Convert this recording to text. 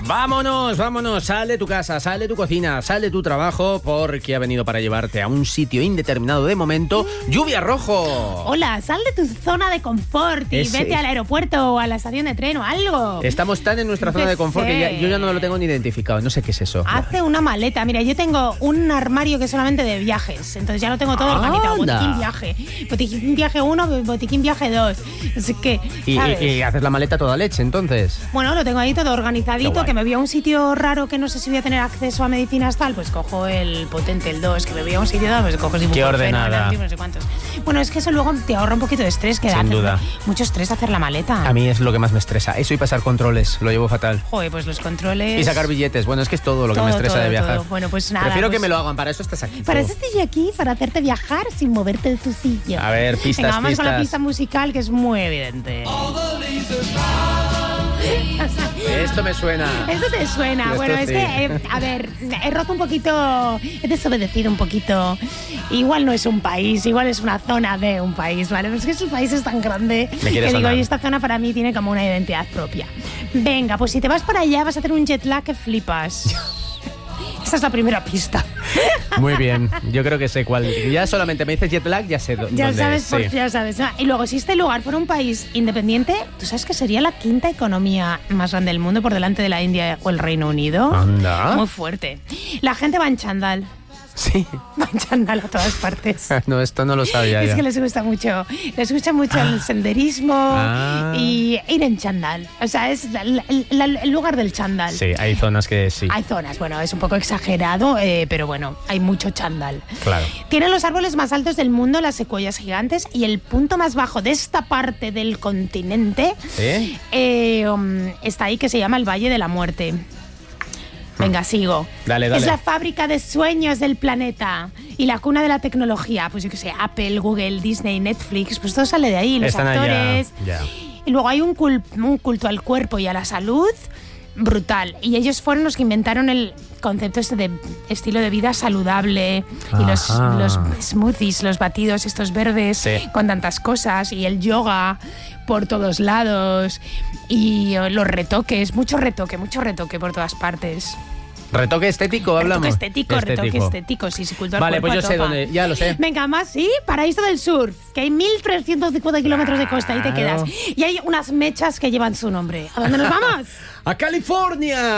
Vámonos, sal de tu casa, sal de tu cocina, sal de tu trabajo, porque ha venido para llevarte a un sitio indeterminado de momento, Lluvia Rojo. Hola, sal de tu zona de confort y vete al aeropuerto o a la estación de tren o algo. Estamos tan en nuestra zona de confort que yo ya no lo tengo ni identificado, no sé qué es eso. Hace una maleta, mira, yo tengo un armario que es solamente de viajes, entonces ya lo tengo todo organizado, botiquín viaje 1, botiquín viaje 2, así que, ¿sabes? ¿Y haces la maleta toda leche, entonces? Bueno, lo tengo ahí todo organizadito, que me voy a un sitio raro que no sé si voy a tener acceso a medicinas tal, pues cojo el potente, el 2, que me voy a un sitio pues cojo Qué ordenada. No sé cuántos. Bueno, es que eso luego te ahorra un poquito de estrés, que sin duda. Mucho estrés hacer la maleta. A mí es lo que más me estresa, eso y pasar controles, lo llevo fatal. Joder, pues los controles... Y sacar billetes, bueno, es que es todo lo que me estresa de viajar. Bueno, pues nada. Prefiero que me lo hagan, para eso estás aquí. Para eso estoy aquí, para hacerte viajar sin moverte de tu silla. A ver, pistas, Venga, vamos pistas. con la pista musical, que es muy evidente. Esto me suena. Esto te suena. Esto bueno, sí. es que, a ver, he roto un poquito, he desobedecido un poquito. Igual no es un país, igual es una zona de un país, ¿vale? Pero es que el país es tan grande que digo, y esta zona para mí tiene como una identidad propia. Venga, pues si te vas para allá vas a tener un jet lag que flipas. Esa es la primera pista. Muy bien, yo creo que sé cuál. Ya solamente me dices jet lag, ya sé dónde ya sabes, es. Sí. Ya sabes. Y luego, si este lugar fuera un país independiente, ¿tú sabes que sería la quinta economía más grande del mundo por delante de la India o el Reino Unido? Anda. Muy fuerte. La gente va en chándal. Sí. Va en chándal a todas partes. No, esto no lo sabía. Es ya. que les gusta mucho el senderismo y ir en chándal. O sea, es el lugar del chándal. Sí, hay zonas que sí. Hay zonas, bueno, es un poco exagerado, pero bueno, hay mucho chándal. Claro. Tienen los árboles más altos del mundo, las secuoyas gigantes, y el punto más bajo de esta parte del continente está ahí, que se llama el Valle de la Muerte. Venga, sigo. Dale. Es la fábrica de sueños del planeta y la cuna de la tecnología. Pues yo qué sé, Apple, Google, Disney, Netflix, pues todo sale de ahí, los actores. Ya. Y luego hay un culto al cuerpo y a la salud brutal. Y ellos fueron los que inventaron el concepto este de estilo de vida saludable y los smoothies, los batidos estos verdes con tantas cosas, y el yoga por todos lados, y los retoques, mucho retoque por todas partes. ¿Retoque estético hablamos? Retoque estético, sí, culto al vale, cuerpo. Pues yo sé dónde, ya lo sé. Venga, más, sí, paraíso del surf, que hay 1.350 kilómetros de costa, ahí te quedas. Y hay unas mechas que llevan su nombre. ¿A dónde nos vamos? ¡A California!